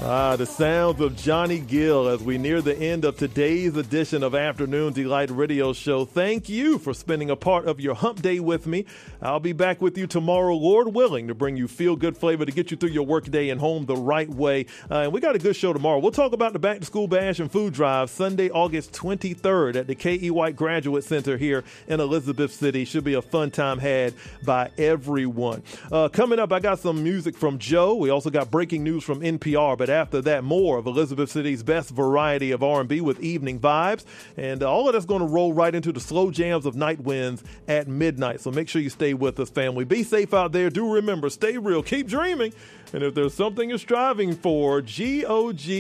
The sounds of Johnny Gill as we near the end of today's edition of Afternoon Delight Radio Show. Thank you for spending a part of your hump day with me. I'll be back with you tomorrow, Lord willing, to bring you feel-good flavor to get you through your workday and home the right way. And we got a good show tomorrow. We'll talk about the Back-to-School Bash and Food Drive Sunday, August 23rd at the K.E. White Graduate Center here in Elizabeth City. Should be a fun time had by everyone. Coming up, I got some music from Joe. We also got breaking news from NPR, but after that, more of Elizabeth City's best variety of R&B with evening vibes. And all of that's going to roll right into the slow jams of Night Winds at midnight. So make sure you stay with us, family. Be safe out there. Do remember, stay real, keep dreaming. And if there's something you're striving for, GOG